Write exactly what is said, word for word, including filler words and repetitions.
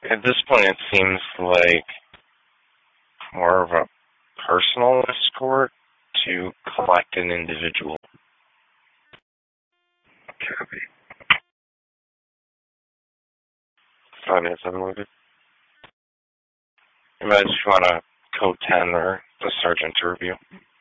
At this point, it seems like more of a personal escort to collect an individual. Copy. Five minutes unloaded. You might just want to code ten or the sergeant to review.